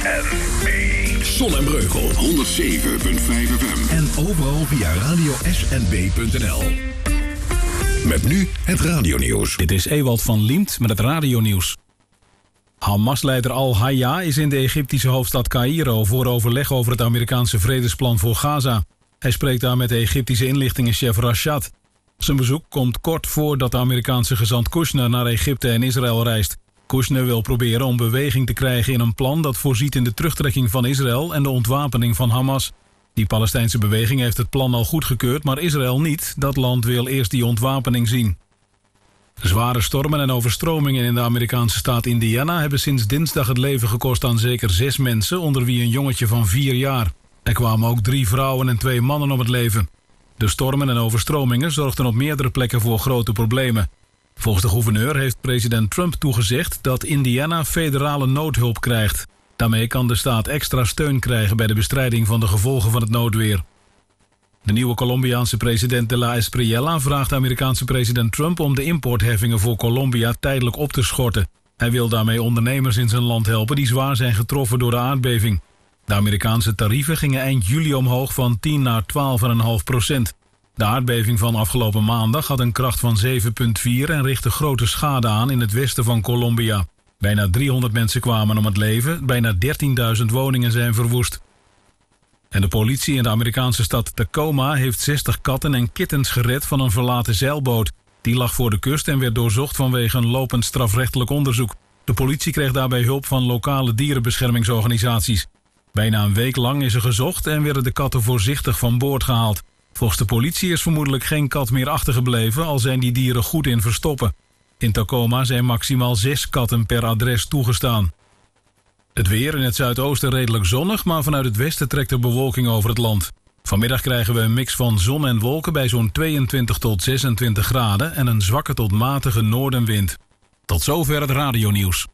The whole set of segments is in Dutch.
SNB. Zon en Breugel 107.5 FM. En overal via radiosnb.nl. Met nu het radionieuws. Dit is Ewald van Liemt met het radionieuws. Hamas-leider Al-Hayya is in de Egyptische hoofdstad Caïro voor overleg over het Amerikaanse vredesplan voor Gaza. Hij spreekt daar met de Egyptische inlichtingenchef Rashad. Zijn bezoek komt kort voordat de Amerikaanse gezant Kushner naar Egypte en Israël reist. Kushner wil proberen om beweging te krijgen in een plan dat voorziet in de terugtrekking van Israël en de ontwapening van Hamas. Die Palestijnse beweging heeft het plan al goedgekeurd, maar Israël niet. Dat land wil eerst die ontwapening zien. Zware stormen en overstromingen in de Amerikaanse staat Indiana hebben sinds dinsdag het leven gekost aan zeker 6 mensen, onder wie een jongetje van 4 jaar. Er kwamen ook 3 vrouwen en 2 mannen om het leven. De stormen en overstromingen zorgden op meerdere plekken voor grote problemen. Volgens de gouverneur heeft president Trump toegezegd dat Indiana federale noodhulp krijgt. Daarmee kan de staat extra steun krijgen bij de bestrijding van de gevolgen van het noodweer. De nieuwe Colombiaanse president de la Espriella vraagt de Amerikaanse president Trump om de importheffingen voor Colombia tijdelijk op te schorten. Hij wil daarmee ondernemers in zijn land helpen die zwaar zijn getroffen door de aardbeving. De Amerikaanse tarieven gingen eind juli omhoog van 10 naar 12,5%. De aardbeving van afgelopen maandag had een kracht van 7,4 en richtte grote schade aan in het westen van Colombia. Bijna 300 mensen kwamen om het leven, bijna 13.000 woningen zijn verwoest. En de politie in de Amerikaanse stad Tacoma heeft 60 katten en kittens gered van een verlaten zeilboot. Die lag voor de kust en werd doorzocht vanwege een lopend strafrechtelijk onderzoek. De politie kreeg daarbij hulp van lokale dierenbeschermingsorganisaties. Bijna een week lang is er gezocht en werden de katten voorzichtig van boord gehaald. Volgens de politie is vermoedelijk geen kat meer achtergebleven, al zijn die dieren goed in verstoppen. In Tacoma zijn maximaal 6 katten per adres toegestaan. Het weer in het zuidoosten redelijk zonnig, maar vanuit het westen trekt er bewolking over het land. Vanmiddag krijgen we een mix van zon en wolken bij zo'n 22 tot 26 graden en een zwakke tot matige noordenwind. Tot zover het radionieuws.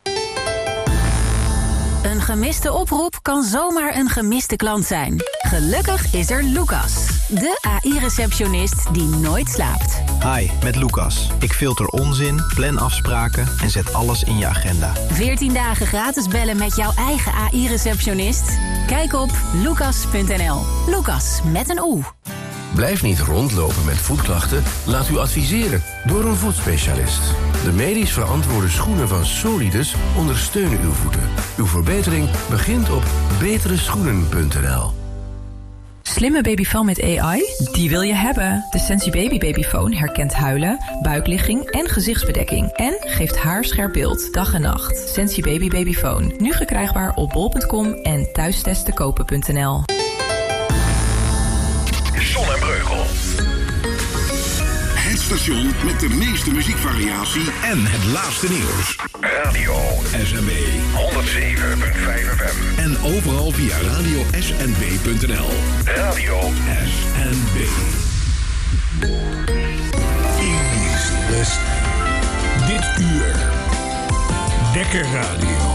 Een gemiste oproep kan zomaar een gemiste klant zijn. Gelukkig is er Lucas, de AI-receptionist die nooit slaapt. Hi, met Lucas. Ik filter onzin, plan afspraken en zet alles in je agenda. 14 dagen gratis bellen met jouw eigen AI-receptionist? Kijk op lucas.nl. Lucas met een oe. Blijf niet rondlopen met voetklachten. Laat u adviseren door een voetspecialist. De medisch verantwoorde schoenen van Solidus ondersteunen uw voeten. Uw verbetering begint op betereschoenen.nl. Slimme babyfoon met AI? Die wil je hebben. De Sensi Baby Babyfoon herkent huilen, buikligging en gezichtsbedekking. En geeft haarscherp beeld, dag en nacht. Sensi Baby Babyfoon. Nu verkrijgbaar op bol.com en thuistesttekopen.nl. Zon en Breugel. Het station met de meeste muziekvariatie en het laatste nieuws. Radio SNB 107.5 FM. En overal via radiosnb.nl. Radio SNB. Easy West. Dit uur. Wekker Radio.